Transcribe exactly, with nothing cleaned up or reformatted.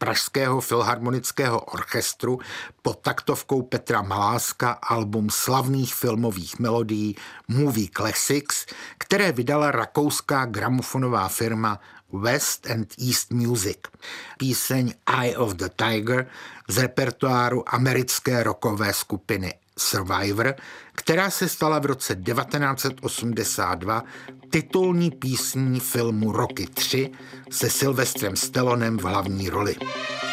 Pražského filharmonického orchestru pod taktovkou Petra Maláska album slavných filmových melodií Movie Classics, které vydala rakouská gramofonová firma West and East Music. Píseň Eye of the Tiger z repertoáru americké rockové skupiny Survivor, která se stala v roce devatenáct set osmdesát dva titulní písní filmu Rocky tři se Sylvestrem Stallonem v hlavní roli.